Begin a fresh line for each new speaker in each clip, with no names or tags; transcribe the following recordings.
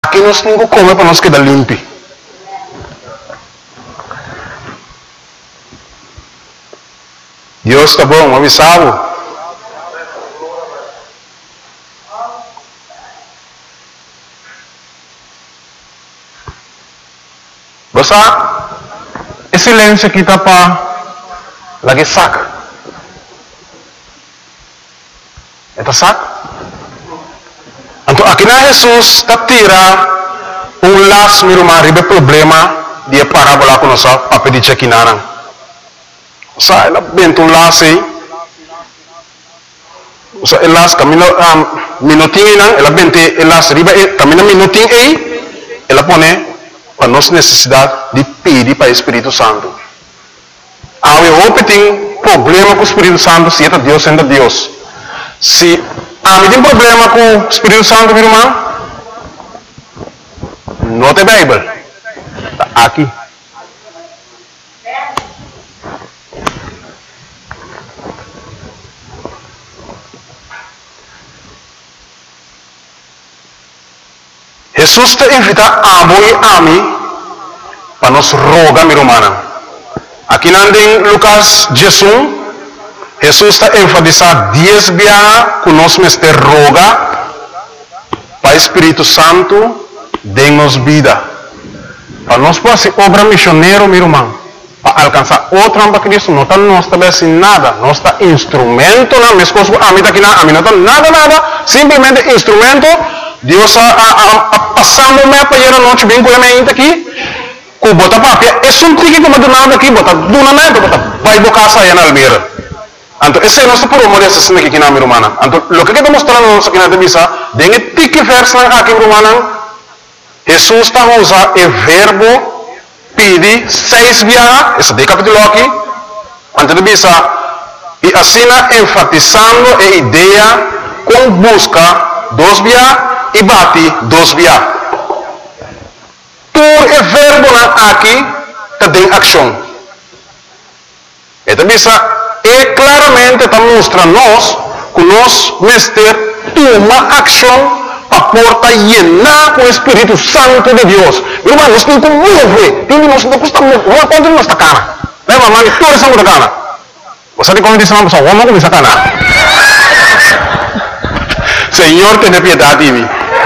aqui nós não comemos para nós quedar limpo. Deus está bom, avisado. Você, esse silêncio aqui está para lagi saca. Eta saca? Então, aqui na Jesus está tira laço meu irmão, ribe problema de parábola com nossa papel de chequinana. Você, ela bento laço aí. Você, laço camino minutinho não, ela bente laço ribe camino minutinho aí, ela põe para nossa necessidade de pedir para o Espírito Santo. Eu hope tem problema com o Espírito Santo, se é Deus sendo Deus. Se tem problema com o Espírito Santo, meu irmão, não tem Bíblia. Está aqui. Jesus te invita a voi a mim para nos rogar, meu irmão. Aqui em Lucas 16, Jesus está enfatizando 10 vezes que nós mestre roga para o Espírito Santo dê-nos vida. Para nós fazer obra missionária, meu irmão, para alcançar outra para Cristo, não está nós também sem nada, nós está instrumento, não, minhas coisas, a mim não está nada, simplesmente instrumento. Deus passando me para ir a noite bem com a minha aqui, com bota papel, é só um tique que eu nada aqui, bota duna me, bota vai bocar sair na almeira. Então esse é nosso problema dessa cena aqui na minha irmã. Então o que está mostrando nós aqui na missa, dengue tique verso aqui minha irmã, Jesus está usando o verbo pedir 6 vezes, esse de capítulo aqui, antes de missa, e assim enfatizando a ideia com busca 2 vezes e bate 2 vezes. Por o verbo aqui tem ação. Então, é claramente está mostrando nós que nós mestre toma ação para porta llenar com o Espírito Santo de Deus. Meu irmão, nós temos que mover. Nós não costamos mover. Quanto nós está cara? Lembra, mano, toda essa muda cara. Você tem como dizer uma pessoa, vamos começar a cara. Senhor, tenha piedade de mim.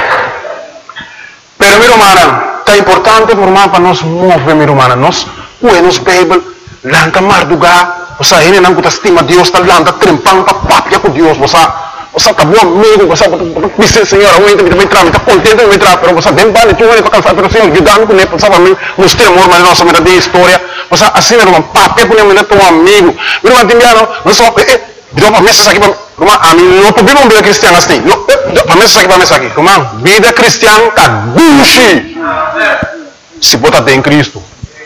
Pero, meu irmão, é importante, meu irmão, para nós mover, meu irmão. Nós, nos Bíblia, lanta mardugar. Você ainda não estima Deus, está lanta trempando para papia com Deus. Você está bom amigo, você diz, Senhor, eu ainda me entrar, está contente de me entrar, pero você bem vale, tu vai para cansar, pero Senhor, ajudando com ele, sabe, nos ter amor, mas não somente de história. Você, assim, meu irmão, papia com ele, teu amigo. Meu irmão, tem não só, deu uma mesa aqui, irmão, a mim não podemos uma vida cristiana assim. Para mesa aqui, irmão, vida cristiana está buchi. Se bota em Cristo.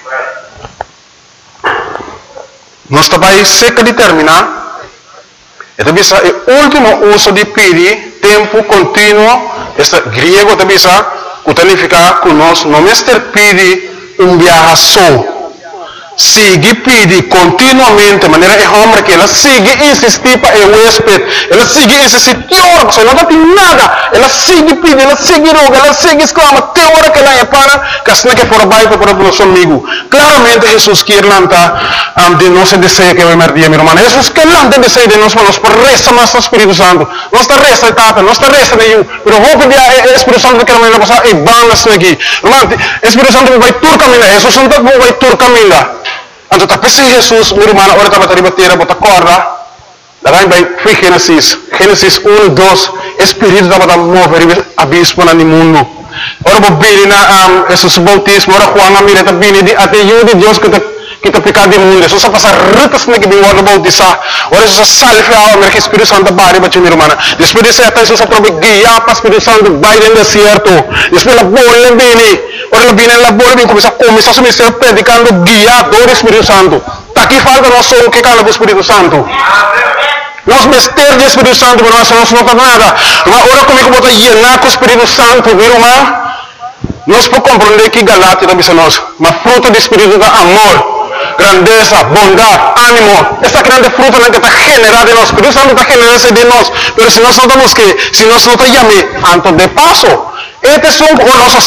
Nós também seca de terminar. Então, o último uso de pedir, tempo contínuo, este grego também significa que nós não mestre pedir viaje só. Sigue pedir continuamente, de maneira é homem que ela sigue insistir para o huésped, ela sigue insistir, você não tem nada, ela sigue pedir, ela sigue roga, ela sigue exclama, tem hora que ela é para, que assim que for baixo para o nosso amigo. Claramente Jesus quer lançar de nosso desejo que vai merdir, meu irmão. Jesus quer lançar desejo de nós, mas por resta mais o Espírito Santo, não está resta etapa, não está resta nenhum, mas vou pedir ao Espírito Santo que ela vai passar e banda aqui. Irmão, o Espírito Santo vai tur caminhar, Jesus Santo vai tur caminhar. Então, tapi si Jesus, meu irmão, agora estava a bater, bota corda. Daí vai Gênesis 1, 2, Espírito estava a mover abismo no mundo. Ora, vou vir na Jesus bautismo, ora, Juan, a mira, também, até eu de Deus que está pecado do mundo. Jesus passa ritas na que vem o bautizar. Ora, Jesus salve a alma, que o Espírito Santo bari, meu irmão. Depois de ser, Jesus aprove guiar para o Espírito Santo, vai no deserto. Depois, a bola vem. Ora, ela vem na bola, começa a se ministrar predicando, guiado do Espírito Santo. Aqui falta nós só o que cala do Espírito Santo. Nós mestres do Espírito Santo, mas nós não faz nada. Ora, como que eu llenar com o Espírito Santo, meu irmão? Nós podemos compreender que Galatia também nós, mas fruto do Espírito é amor, grandeza, bondade, ânimo. Essa grande fruta que está generada em nós. O Espírito Santo está generando de nós. Mas se nós não estamos que, se nós não estamos antes de passo, estes são nossas